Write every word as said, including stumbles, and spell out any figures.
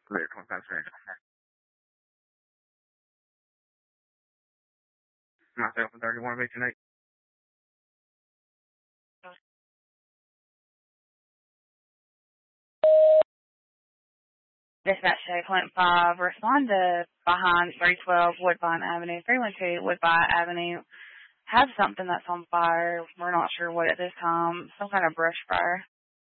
Later, twenty-five seconds. Myself and thirty-one of eighteen eight. Dispatch check point five. Respond to behind three twelve Woodbine Avenue, three one two Woodbine Avenue. Have something that's on fire. We're not sure what at this time. Some kind of brush fire.